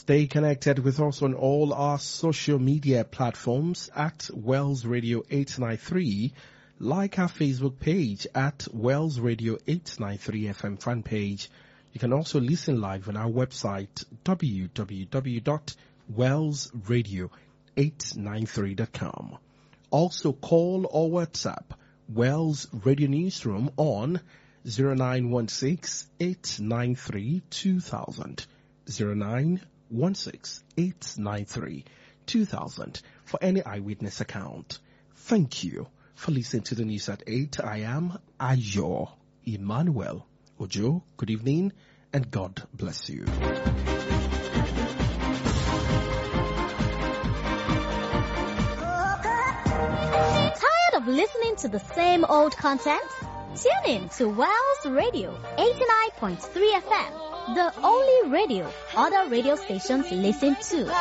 Stay connected with us on all our social media platforms at Wells Radio 893. Like our Facebook page at Wells Radio 893 FM fan page. You can also listen live on our website www.wellsradio893.com. Also call or WhatsApp Wells Radio Newsroom on 0916-893-2000, 0916-893-2000 for any eyewitness account. Thank you for listening to the news at 8. I am Ayo Emmanuel Ojo. Good evening and God bless you. Tired of listening to the same old content? Tune in to Wells Radio 89.3 FM, the only radio other radio stations listen to.